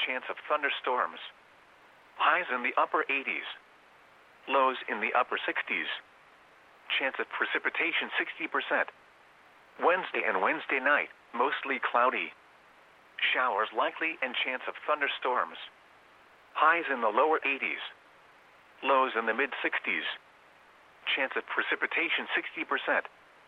chance of thunderstorms. Highs in the upper 80s. Lows in the upper 60s. Chance of precipitation 60%. Wednesday and Wednesday night, mostly cloudy. Showers likely and chance of thunderstorms. Highs in the lower 80s. Lows in the mid-60s. Chance of precipitation 60%.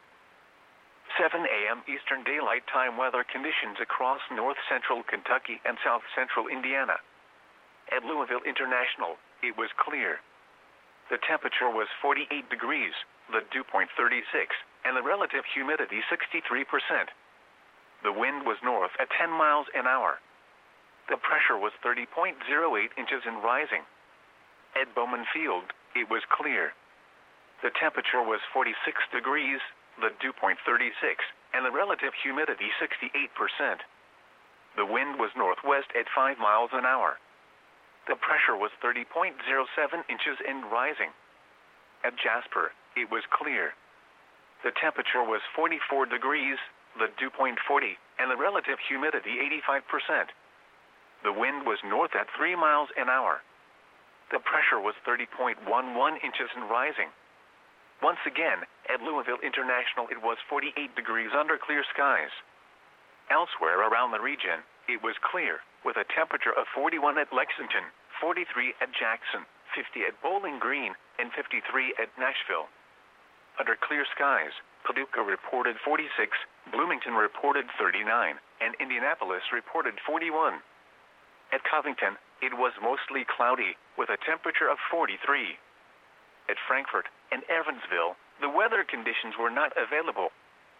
7 a.m. Eastern Daylight Time weather conditions across north-central Kentucky and south-central Indiana. At Louisville International, it was clear. The temperature was 48 degrees, the dew point 36, and the relative humidity 63%. The wind was north at 10 miles an hour. The pressure was 30.08 inches and rising. At Bowman Field, it was clear. The temperature was 46 degrees, the dew point 36, and the relative humidity 68%. The wind was northwest at 5 miles an hour. The pressure was 30.07 inches and rising. At Jasper, it was clear. The temperature was 44 degrees, the dew point 40, and the relative humidity 85%. The wind was north at 3 miles an hour. The pressure was 30.11 inches and rising. Once again, at Louisville International, it was 48 degrees under clear skies. Elsewhere around the region, it was clear, with a temperature of 41 at Lexington, 43 at Jackson, 50 at Bowling Green, and 53 at Nashville. Under clear skies, Paducah reported 46, Bloomington reported 39, and Indianapolis reported 41. At Covington, it was mostly cloudy, with a temperature of 43. At Frankfort and Evansville, the weather conditions were not available.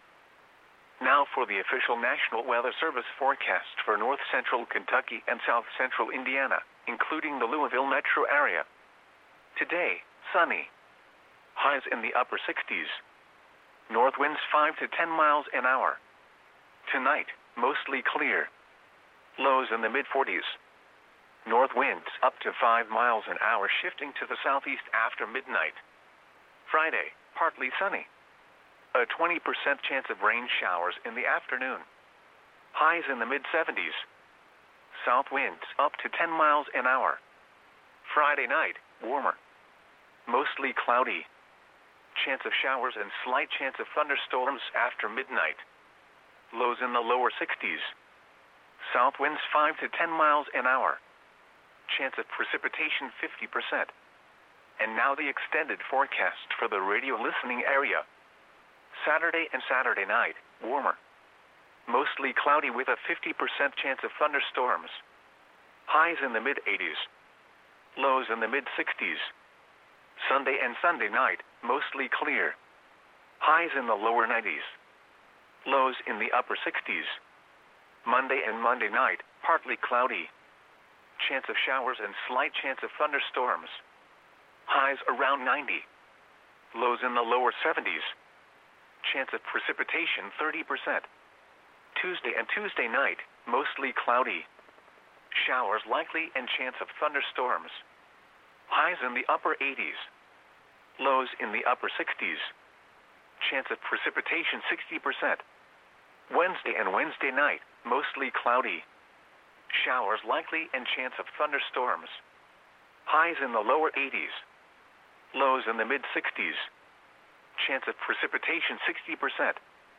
Now for the official National Weather Service forecast for north-central Kentucky and south-central Indiana, including the Louisville metro area. Today, sunny. Highs in the upper 60s. North winds 5 to 10 miles an hour. Tonight, mostly clear. Lows in the mid-40s. North winds up to 5 miles an hour, shifting to the southeast after midnight. Friday, partly sunny. A 20% chance of rain showers in the afternoon. Highs in the mid-70s. South winds up to 10 miles an hour. Friday night, warmer. Mostly cloudy. Chance of showers and slight chance of thunderstorms after midnight. Lows in the lower 60s. South winds 5 to 10 miles an hour. Chance of precipitation 50%. And now the extended forecast for the radio listening area. Saturday and Saturday night, warmer. Mostly cloudy with a 50% chance of thunderstorms. Highs in the mid-80s. Lows in the mid-60s. Sunday and Sunday night, mostly clear. Highs in the lower 90s. Lows in the upper 60s. Monday and Monday night, partly cloudy. Chance of showers and slight chance of thunderstorms. Highs around 90. Lows in the lower 70s. Chance of precipitation 30%. Tuesday and Tuesday night, mostly cloudy. Showers likely and chance of thunderstorms. Highs in the upper 80s. Lows in the upper 60s. Chance of precipitation 60%. Wednesday and Wednesday night, mostly cloudy. Showers likely and chance of thunderstorms. Highs in the lower 80s. Lows in the mid-60s. Chance of precipitation 60%.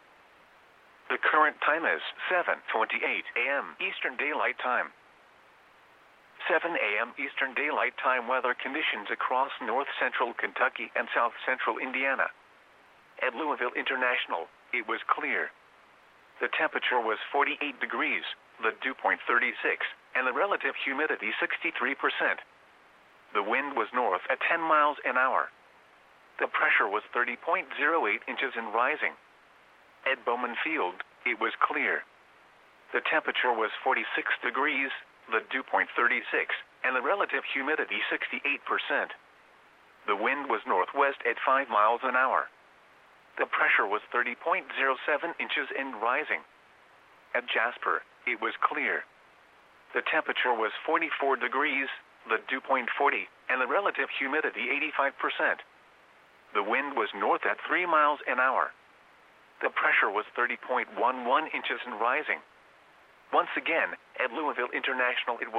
The current time is 7:28 a.m. Eastern Daylight Time. 7 a.m. Eastern Daylight Time weather conditions across north-central Kentucky and south-central Indiana. At Louisville International, it was clear. The temperature was 48 degrees, the dew point 36, and the relative humidity 63%. The wind was north at 10 miles an hour. The pressure was 30.08 inches and rising. At Bowman Field, it was clear. The temperature was 46 degrees, the dew point 36, and the relative humidity 68%. The wind was northwest at 5 miles an hour. The pressure was 30.07 inches and rising. At Jasper, it was clear. The temperature was 44 degrees, the dew point 40, and the relative humidity 85%. The wind was north at 3 miles an hour. The pressure was 30.11 inches and rising. Once again, at Louisville International, it was